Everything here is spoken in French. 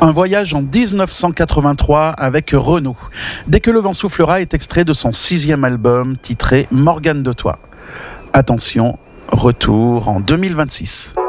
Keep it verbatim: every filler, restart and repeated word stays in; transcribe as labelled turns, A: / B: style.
A: Un voyage en dix-neuf cent quatre-vingt-trois avec Renaud. Dès que le vent soufflera est extrait de son sixième album titré Morgane de toi. Attention, retour en deux mille vingt-six.